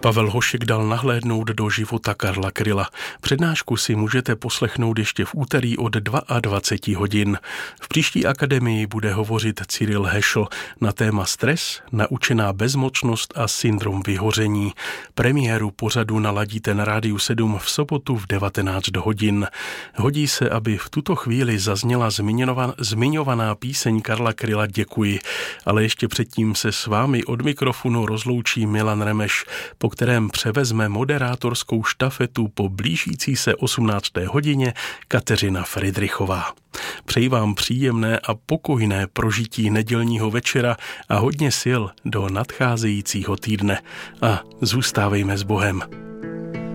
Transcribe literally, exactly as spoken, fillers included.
Pavel Hošek dal nahlédnout do života Karla Kryla. Přednášku si můžete poslechnout ještě v úterý od dvacet dva hodin. V příští akademii bude hovořit Cyril Hešl na téma stres, naučená bezmocnost a syndrom vyhoření. Premiéru pořadu naladíte na Rádiu sedm v sobotu v devatenáct hodin. Hodí se, aby v tuto chvíli zazněla zmiňovaná, zmiňovaná píseň Karla Kryla Děkuji, ale ještě předtím se s vámi od mikrofonu rozloučí Milan Remeš, po kterém převezme moderátorskou štafetu po blížící se osmnácté hodině Kateřina Fridrichová. Přeji vám příjemné a pokojné prožití nedělního večera a hodně sil do nadcházejícího týdne. A zůstávejme s Bohem.